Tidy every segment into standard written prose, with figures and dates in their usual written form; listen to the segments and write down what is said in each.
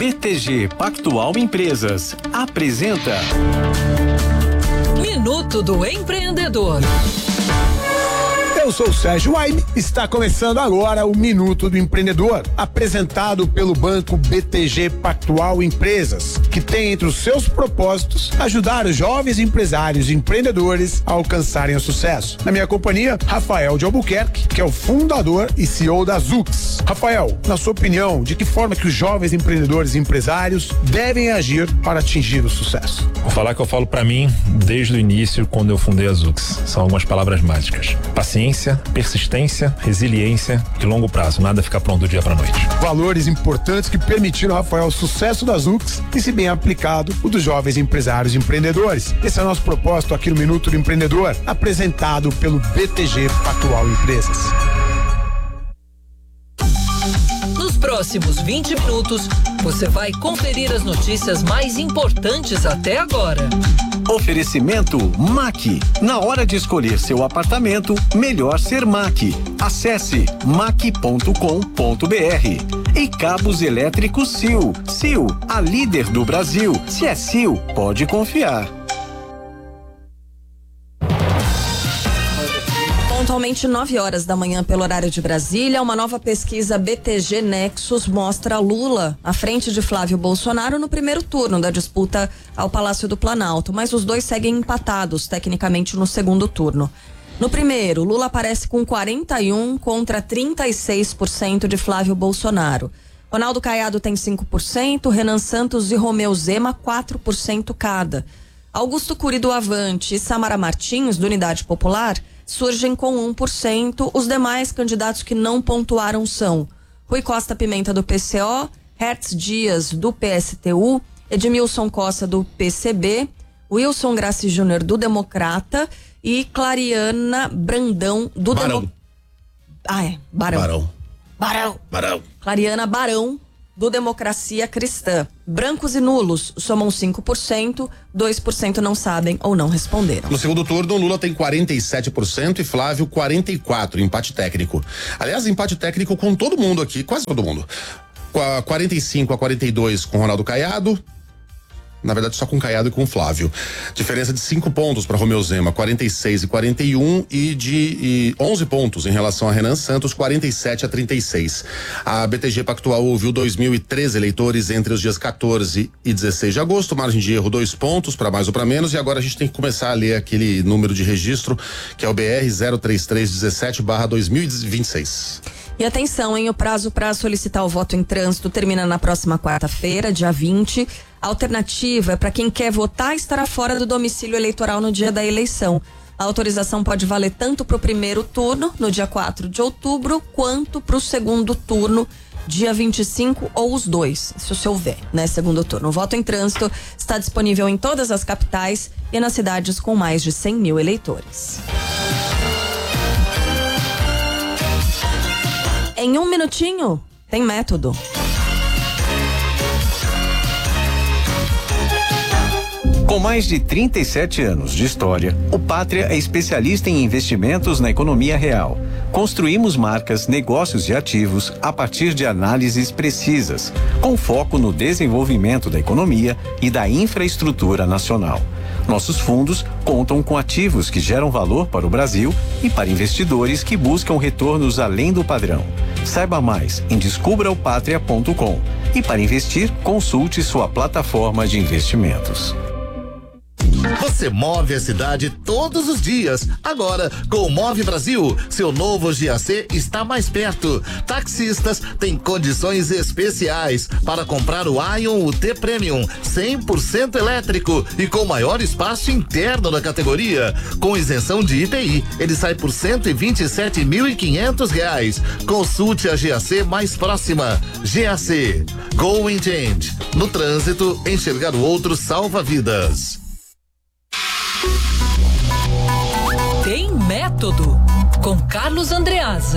BTG Pactual Empresas apresenta Minuto do Empreendedor. Eu sou o Sérgio Waime, está começando agora o Minuto do Empreendedor, apresentado pelo Banco BTG Pactual Empresas, que tem entre os seus propósitos ajudar os jovens empresários e empreendedores a alcançarem o sucesso. Na minha companhia, Rafael de Albuquerque, que é o fundador e CEO da Zux. Rafael, na sua opinião, de que forma que os jovens empreendedores e empresários devem agir para atingir o sucesso? Vou falar que eu falo para mim desde o início, quando eu fundei a Zux. São algumas palavras mágicas: paciência, persistência, resiliência e longo prazo. Nada fica pronto do dia para noite. Valores importantes que permitiram, Rafael, o sucesso da Zux e, se bem aplicado, o dos jovens empresários e empreendedores. Esse é o nosso propósito aqui no Minuto do Empreendedor, apresentado pelo BTG Pactual Empresas. Nos próximos 20 minutos, você vai conferir as notícias mais importantes até agora. Oferecimento MAC. Na hora de escolher seu apartamento, melhor ser MAC. Acesse mac.com.br. E cabos elétricos Sil. Sil, a líder do Brasil. Se é Sil, pode confiar. Pontualmente 9 horas da manhã pelo horário de Brasília, uma nova pesquisa BTG Nexus mostra Lula à frente de Flávio Bolsonaro no primeiro turno da disputa ao Palácio do Planalto, mas os dois seguem empatados tecnicamente no segundo turno. No primeiro, Lula aparece com 41% contra 36% de Flávio Bolsonaro. Ronaldo Caiado tem 5%, Renan Santos e Romeu Zema 4% cada. Augusto Cury do Avante e Samara Martins, do Unidade Popular, surgem com 1%. Os demais candidatos que não pontuaram são Rui Costa Pimenta, do PCO, Hertz Dias, do PSTU, Edmilson Costa, do PCB, Wilson Graci Júnior, do Democrata, e Clariana Brandão, do Barão. Barão. Clariana Barão, do Democracia Cristã. Brancos e nulos somam 5%, 2% não sabem ou não responderam. No segundo turno, Lula tem 47% e Flávio 44%, empate técnico. Aliás, empate técnico com todo mundo aqui, quase todo mundo. 45-42 com Ronaldo Caiado. Na verdade, só com Caiado e com Flávio. Diferença de 5 pontos para Romeu Zema, 46-41, e de 11 pontos em relação a Renan Santos, 47-36. A BTG Pactual ouviu 2.013 eleitores entre os dias 14 e 16 de agosto, margem de erro 2 pontos, para mais ou para menos, e agora a gente tem que começar a ler aquele número de registro, que é o BR 03317/2026. E atenção, hein? O prazo para solicitar o voto em trânsito termina na próxima quarta-feira, dia 20. A alternativa é para quem quer votar estará fora do domicílio eleitoral no dia da eleição. A autorização pode valer tanto para o primeiro turno, no dia 4 de outubro, quanto para o segundo turno, dia 25, ou os dois, se houver, né? Segundo turno. O voto em trânsito está disponível em todas as capitais e nas cidades com mais de 100 mil eleitores. Em um minutinho, tem método. Com mais de 37 anos de história, o Pátria é especialista em investimentos na economia real. Construímos marcas, negócios e ativos a partir de análises precisas, com foco no desenvolvimento da economia e da infraestrutura nacional. Nossos fundos contam com ativos que geram valor para o Brasil e para investidores que buscam retornos além do padrão. Saiba mais em descubraopatria.com e, para investir, consulte sua plataforma de investimentos. Você move a cidade todos os dias. Agora, com o Move Brasil, seu novo GAC está mais perto. Taxistas têm condições especiais para comprar o Ion UT Premium 100% elétrico e com maior espaço interno da categoria. Com isenção de IPI, ele sai por R$127.500. Consulte a GAC mais próxima. GAC, Go and Change. No trânsito, enxergar o outro salva vidas. Tem método com Carlos Andreasa.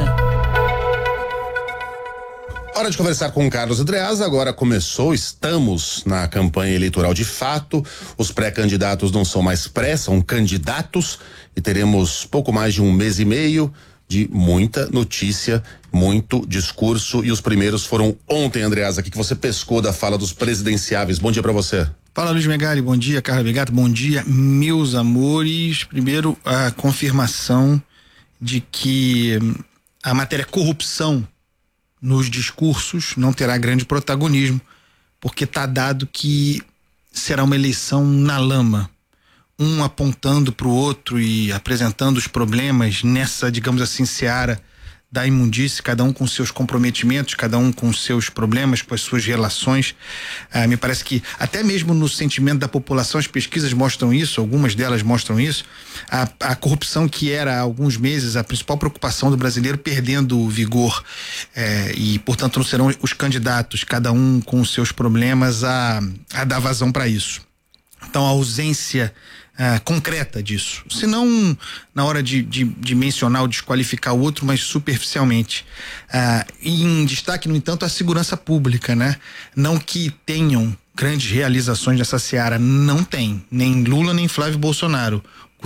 Hora de conversar com o Carlos Andreasa. Agora começou, estamos na campanha eleitoral de fato. Os pré-candidatos não são mais pré, são candidatos, e teremos pouco mais de um mês e meio de muita notícia, muito discurso, e os primeiros foram ontem, Andreasa. O que você pescou da fala dos presidenciáveis? Bom dia pra você. Fala, Luiz Megali, bom dia, Carla Begato, bom dia, meus amores. Primeiro, a confirmação de que a matéria corrupção nos discursos não terá grande protagonismo, porque está dado que será uma eleição na lama, um apontando para o outro e apresentando os problemas nessa, digamos assim, seara da imundície, cada um com seus comprometimentos, cada um com seus problemas, com as suas relações. Me parece que até mesmo no sentimento da população, as pesquisas mostram isso, algumas delas mostram isso, a corrupção, que era há alguns meses a principal preocupação do brasileiro, perdendo o vigor, e portanto não serão os candidatos, cada um com os seus problemas, a dar vazão para isso. Então a ausência concreta disso, se não na hora de mencionar ou desqualificar o outro, mas superficialmente. E em destaque, no entanto, a segurança pública, né? Não que tenham grandes realizações nessa seara, não tem, nem Lula nem Flávio Bolsonaro.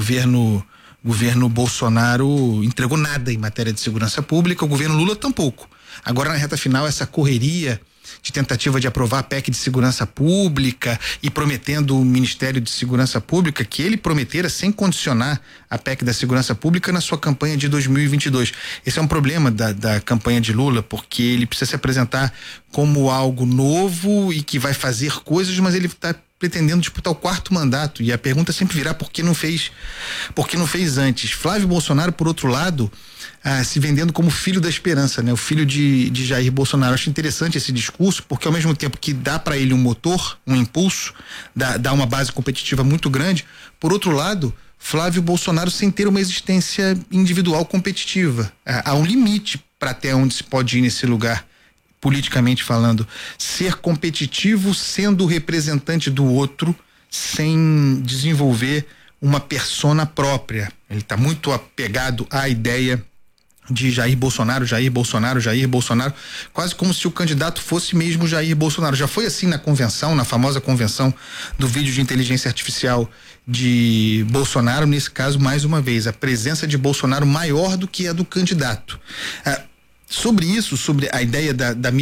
Governo Bolsonaro entregou nada em matéria de segurança pública, o governo Lula tampouco. Agora, na reta final, essa correria de tentativa de aprovar a PEC de segurança pública e prometendo o Ministério de Segurança Pública, que ele prometera sem condicionar a PEC da segurança pública na sua campanha de 2022. Esse é um problema da campanha de Lula, porque ele precisa se apresentar como algo novo e que vai fazer coisas, mas ele está pretendendo disputar o 4º mandato, e a pergunta sempre virá por que não fez antes. Flávio Bolsonaro, por outro lado, se vendendo como filho da esperança, né? O filho de Jair Bolsonaro. Eu acho interessante esse discurso, porque ao mesmo tempo que dá para ele um motor, um impulso, dá uma base competitiva muito grande, por outro lado, Flávio Bolsonaro sem ter uma existência individual competitiva. Há um limite para até onde se pode ir nesse lugar, politicamente falando. Ser competitivo sendo representante do outro, sem desenvolver uma persona própria. Ele está muito apegado à ideia de Jair Bolsonaro, quase como se o candidato fosse mesmo Jair Bolsonaro. Já foi assim na convenção, na famosa convenção do vídeo de inteligência artificial de Bolsonaro. Nesse caso, mais uma vez, a presença de Bolsonaro maior do que a do candidato. Sobre isso, sobre a ideia da